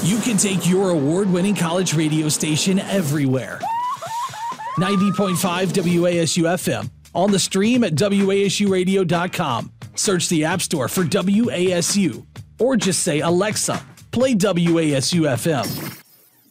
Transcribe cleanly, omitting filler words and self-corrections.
You can take your award-winning college radio station everywhere. 90.5 WASU FM. On the stream at wasuradio.com. Search the App Store for WASU. Or just say, Alexa, play WASU FM.